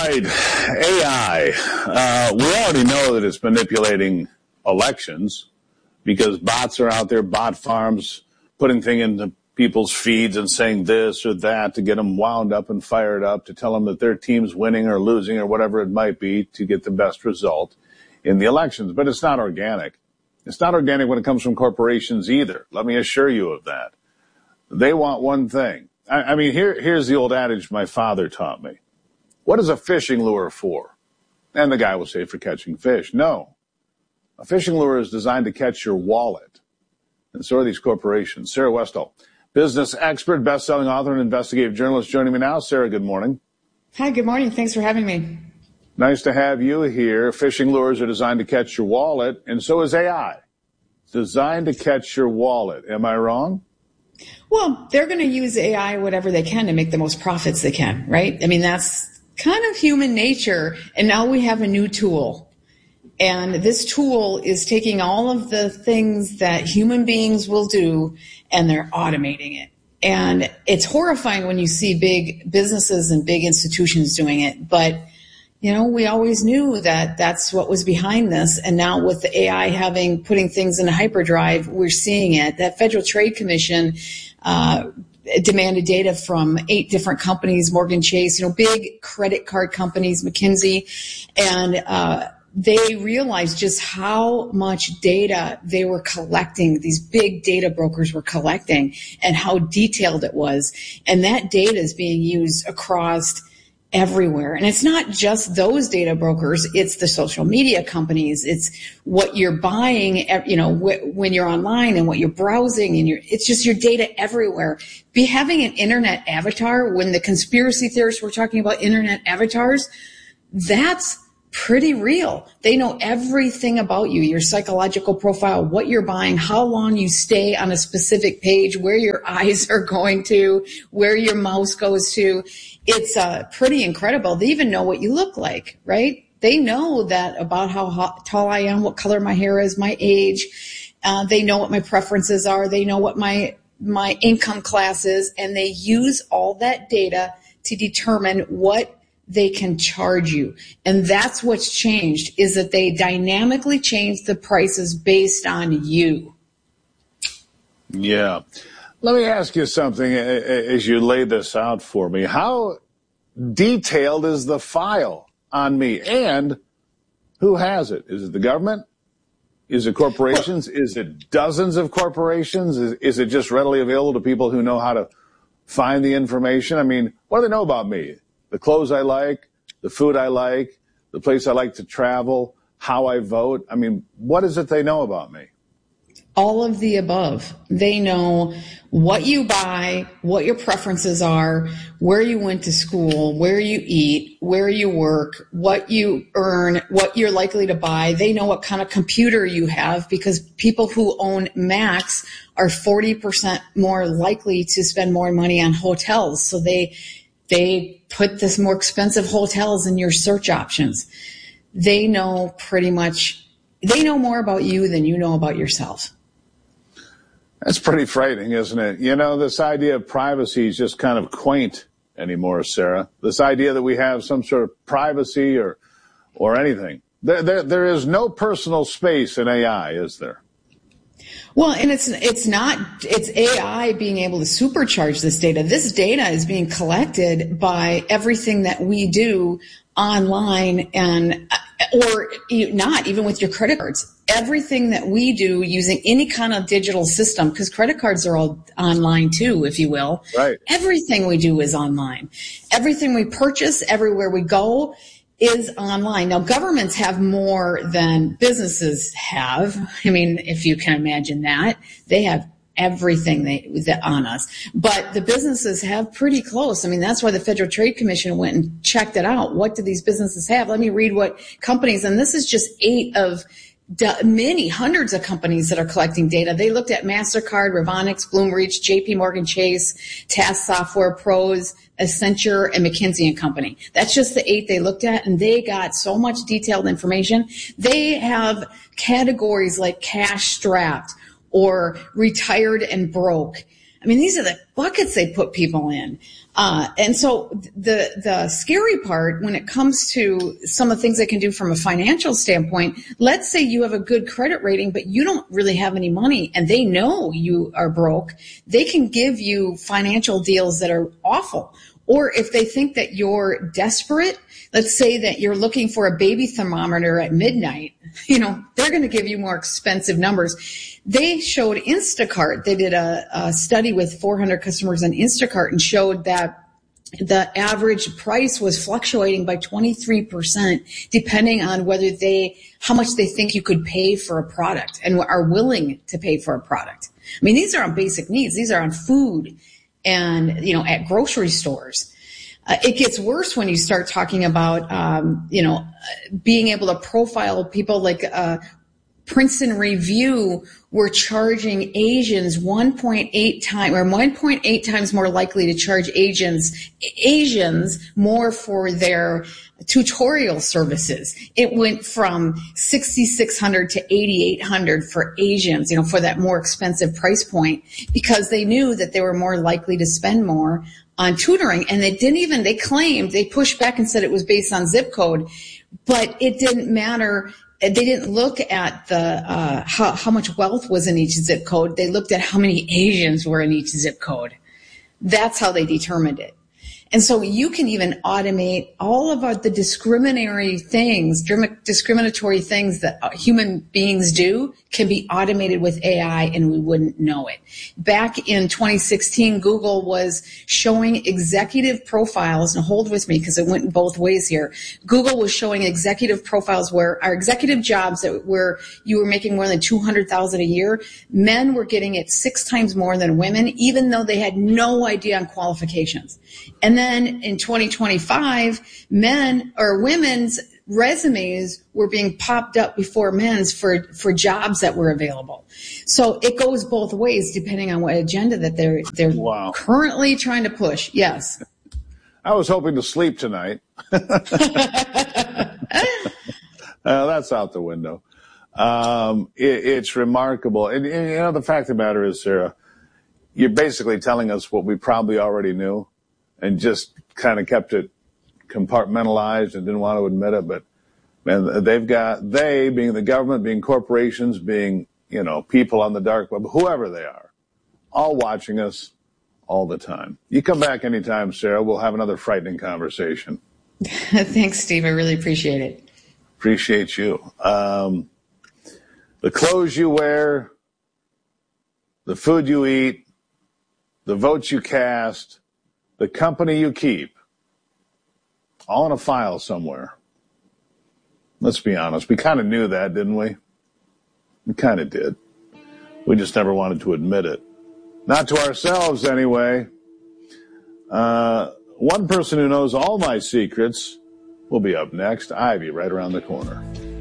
right, AI. We already know that it's manipulating elections because bots are out there, bot farms, putting things into people's feeds and saying this or that to get them wound up and fired up, to tell them that their team's winning or losing or whatever it might be to get the best result in the elections. But it's not organic. It's not organic when it comes from corporations either. Let me assure you of that. They want one thing. I mean, here's the old adage my father taught me. What is a fishing lure for? And the guy will say for catching fish. No. A fishing lure is designed to catch your wallet. And so are these corporations. Sarah Westall, business expert, best-selling author, and investigative journalist, joining me now. Sarah, good morning. Hi, good morning. Thanks for having me. Nice to have you here. Fishing lures are designed to catch your wallet, and so is AI. It's designed to catch your wallet. Am I wrong? Well, they're going to use AI whatever they can to make the most profits they can, right? I mean, that's kind of human nature. And now we have a new tool. And this tool is taking all of the things that human beings will do, and they're automating it. And it's horrifying when you see big businesses and big institutions doing it. But, you know, we always knew that that's what was behind this. And now with the AI putting things in a hyperdrive, we're seeing it. That Federal Trade Commission demanded data from 8 different companies, Morgan Chase, you know, big credit card companies, McKinsey, and they realized just how much data they were collecting, these big data brokers were collecting, and how detailed it was. And that data is being used across everywhere. And it's not just those data brokers, it's the social media companies, it's what you're buying, you know, when you're online and what you're browsing, and it's just your data everywhere. Having an internet avatar, when the conspiracy theorists were talking about internet avatars, that's pretty real. They know everything about you, your psychological profile, what you're buying, how long you stay on a specific page, where your eyes are going to, where your mouse goes to. It's pretty incredible. They even know what you look like, right? They know that about how tall I am, what color my hair is, my age. They know what my preferences are. They know what my income class is, and they use all that data to determine what they can charge you. And that's what's changed, is that they dynamically change the prices based on you. Yeah. Let me ask you something as you lay this out for me. How detailed is the file on me, and who has it? Is it the government? Is it corporations? Is it dozens of corporations? Is it just readily available to people who know how to find the information? I mean, what do they know about me? The clothes I like, the food I like, the place I like to travel, how I vote. I mean, what is it they know about me? All of the above. They know what you buy, what your preferences are, where you went to school, where you eat, where you work, what you earn, what you're likely to buy. They know what kind of computer you have, because people who own Macs are 40% more likely to spend more money on hotels. So they put this more expensive hotels in your search options. They know they know more about you than you know about yourself. That's pretty frightening, isn't it? You know, this idea of privacy is just kind of quaint anymore, Sarah. This idea that we have some sort of privacy or anything. There is no personal space in AI, is there? Well, and it's AI being able to supercharge this data. This data is being collected by everything that we do online, or not even with your credit cards. Everything that we do using any kind of digital system, because credit cards are all online too, if you will. Right. Everything we do is online. Everything we purchase, everywhere we go, is online. Now, governments have more than businesses have. I mean, if you can imagine that. They have everything on us. But the businesses have pretty close. I mean, that's why the Federal Trade Commission went and checked it out. What do these businesses have? Let me read what companies, and this is just 8 of many hundreds of companies that are collecting data. They looked at MasterCard, Ravonix, Bloomreach, JP Morgan Chase, Task Software, Pros, Accenture, and McKinsey & Company. That's just the 8 they looked at, and they got so much detailed information. They have categories like cash strapped or retired and broke. I mean, these are the buckets they put people in. And so the scary part when it comes to some of the things they can do from a financial standpoint, let's say you have a good credit rating, but you don't really have any money and they know you are broke. They can give you financial deals that are awful. Or if they think that you're desperate, let's say that you're looking for a baby thermometer at midnight, they're going to give you more expensive numbers. They showed Instacart. They did a study with 400 customers on Instacart and showed that the average price was fluctuating by 23% depending on how much they think you could pay for a product and are willing to pay for a product. I mean, these are on basic needs. These are on food and, at grocery stores. It gets worse when you start talking about, being able to profile people like, Princeton Review were charging Asians 1.8 times more likely to charge Asians more for their tutorial services. It went from $6,600 to $8,800 for Asians, for that more expensive price point, because they knew that they were more likely to spend more on tutoring. And they claimed, they pushed back and said it was based on zip code, but it didn't matter. They didn't look at how much wealth was in each zip code. They looked at how many Asians were in each zip code. That's how they determined it. And so you can even automate all of the discriminatory things that human beings do can be automated with AI and we wouldn't know it. Back in 2016, Google was showing executive profiles, and hold with me because it went both ways here. Google was showing executive profiles where our executive jobs where you were making more than $200,000 a year, men were getting it 6 times more than women, even though they had no idea on qualifications. And then in 2025, women's resumes were being popped up before men's for jobs that were available. So it goes both ways depending on what agenda that they're currently trying to push. Yes. I was hoping to sleep tonight. That's out the window. It's remarkable. And the fact of the matter is, Sarah, you're basically telling us what we probably already knew and just kind of kept it compartmentalized and didn't want to admit it. But man, they being the government, being corporations, being, people on the dark web, whoever they are, all watching us all the time. You come back anytime, Sarah. We'll have another frightening conversation. Thanks, Steve. I really appreciate it. Appreciate you. The clothes you wear, the food you eat, the votes you cast, the company you keep, all in a file somewhere. Let's be honest. We kind of knew that, didn't we? We kind of did. We just never wanted to admit it. Not to ourselves, anyway. One person who knows all my secrets will be up next. Ivy, right around the corner.